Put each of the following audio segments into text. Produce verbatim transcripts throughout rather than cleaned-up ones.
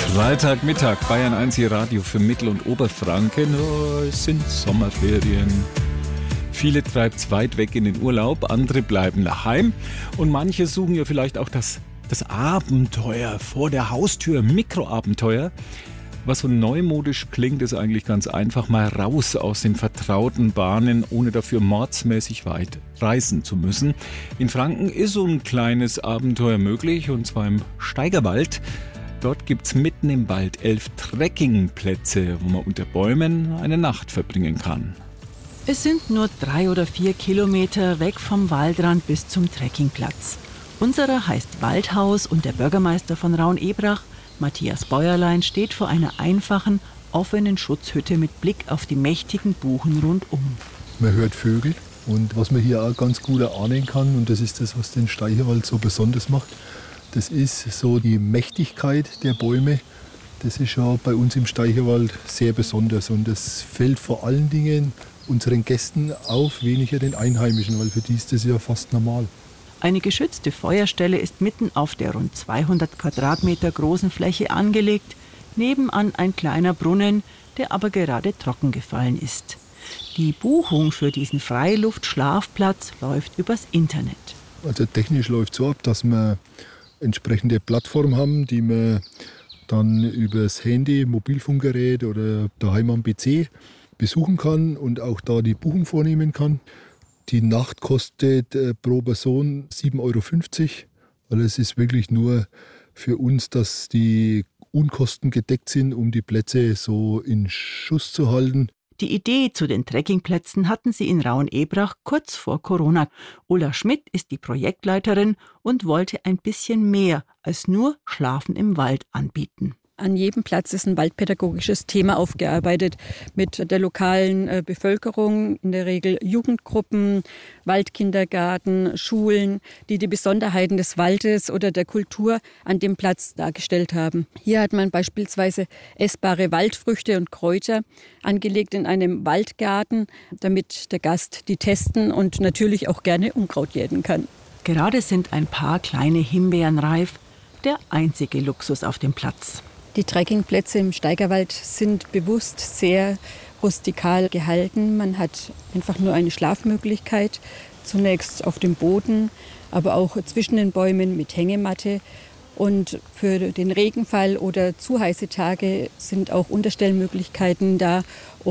Freitagmittag, Bayern eins hier Radio für Mittel- und Oberfranken. Oh, es sind Sommerferien. Viele treibt's weit weg in den Urlaub, andere bleiben daheim. Und manche suchen ja vielleicht auch das, das Abenteuer vor der Haustür, Mikroabenteuer. Was so neumodisch klingt, ist eigentlich ganz einfach, mal raus aus den vertrauten Bahnen, ohne dafür mordsmäßig weit reisen zu müssen. In Franken ist so ein kleines Abenteuer möglich, und zwar im Steigerwald. Dort gibt's mitten im Wald elf Trekkingplätze, wo man unter Bäumen eine Nacht verbringen kann. Es sind nur drei oder vier Kilometer weg vom Waldrand bis zum Trekkingplatz. Unserer heißt Waldhaus und der Bürgermeister von Raun-Ebrach, Matthias Bäuerlein, steht vor einer einfachen, offenen Schutzhütte mit Blick auf die mächtigen Buchen rundum. Man hört Vögel, und was man hier auch ganz gut erahnen kann, und das ist das, was den Steigerwald so besonders macht, das ist so die Mächtigkeit der Bäume. Das ist ja bei uns im Steigerwald sehr besonders, und das fällt vor allen Dingen unseren Gästen auf, weniger den Einheimischen, weil für die ist das ja fast normal. Eine geschützte Feuerstelle ist mitten auf der rund zweihundert Quadratmeter großen Fläche angelegt, nebenan ein kleiner Brunnen, der aber gerade trocken gefallen ist. Die Buchung für diesen Freiluft-Schlafplatz läuft übers Internet. Also technisch läuft es so ab, dass wir entsprechende Plattform haben, die man dann übers Handy, Mobilfunkgerät oder daheim am P C besuchen kann und auch da die Buchung vornehmen kann. Die Nacht kostet äh, pro Person sieben Euro fünfzig, weil es ist wirklich nur für uns, dass die Unkosten gedeckt sind, um die Plätze so in Schuss zu halten. Die Idee zu den Trekkingplätzen hatten sie in Raun-Ebrach kurz vor Corona. Ulla Schmidt ist die Projektleiterin und wollte ein bisschen mehr als nur Schlafen im Wald anbieten. An jedem Platz ist ein waldpädagogisches Thema aufgearbeitet mit der lokalen äh, Bevölkerung, in der Regel Jugendgruppen, Waldkindergarten, Schulen, die die Besonderheiten des Waldes oder der Kultur an dem Platz dargestellt haben. Hier hat man beispielsweise essbare Waldfrüchte und Kräuter angelegt in einem Waldgarten, damit der Gast die testen und natürlich auch gerne Unkraut jäten kann. Gerade sind ein paar kleine Himbeeren reif, der einzige Luxus auf dem Platz. Die Trekkingplätze im Steigerwald sind bewusst sehr rustikal gehalten. Man hat einfach nur eine Schlafmöglichkeit, zunächst auf dem Boden, aber auch zwischen den Bäumen mit Hängematte. Und für den Regenfall oder zu heiße Tage sind auch Unterstellmöglichkeiten da,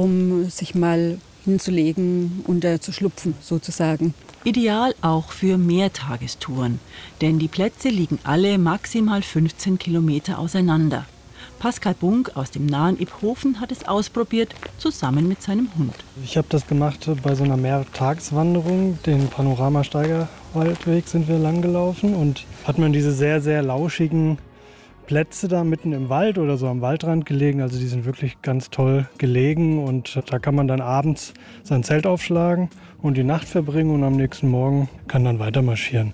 um sich mal hinzulegen und da zu schlupfen sozusagen. Ideal auch für Mehrtagestouren, denn die Plätze liegen alle maximal fünfzehn Kilometer auseinander. Pascal Bunk aus dem nahen Iphofen hat es ausprobiert, zusammen mit seinem Hund. Ich habe das gemacht bei so einer Mehrtageswanderung. Den Panorama-Steigerwaldweg sind wir lang gelaufen und hat man diese sehr, sehr lauschigen Plätze da mitten im Wald oder so am Waldrand gelegen. Also die sind wirklich ganz toll gelegen, und da kann man dann abends sein Zelt aufschlagen und die Nacht verbringen, und am nächsten Morgen kann dann weiter marschieren.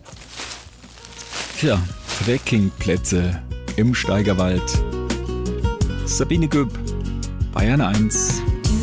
Tja, Trekkingplätze im Steigerwald. Sabine Göb, Bayern eins.